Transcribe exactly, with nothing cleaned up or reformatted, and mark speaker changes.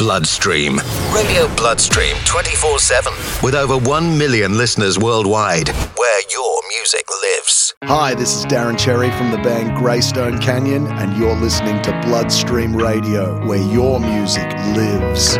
Speaker 1: Bloodstream. Radio Bloodstream twenty-four seven. With over one million listeners worldwide. Where your music lives.
Speaker 2: Hi, this is Darren Cherry from the band Greystone Canyon, and you're listening to Bloodstream Radio, where your music lives.